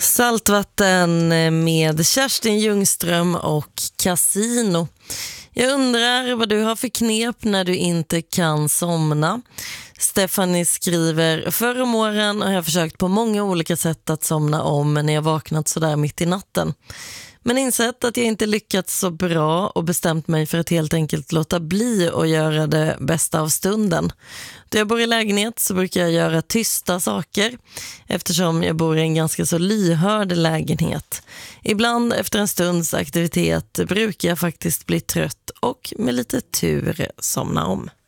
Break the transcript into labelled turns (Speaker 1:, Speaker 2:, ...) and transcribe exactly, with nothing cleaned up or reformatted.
Speaker 1: Saltvatten med Kerstin Ljungström och Casino. Jag undrar vad du har för knep när du inte kan somna. Stephanie skriver: förra om åren har jag försökt på många olika sätt att somna om när jag vaknat sådär mitt i natten. Men insett att jag inte lyckats så bra och bestämt mig för att helt enkelt låta bli och göra det bästa av stunden. Då jag bor i lägenhet så brukar jag göra tysta saker eftersom jag bor i en ganska så lyhörd lägenhet. Ibland efter en stunds aktivitet brukar jag faktiskt bli trött och med lite tur somna om.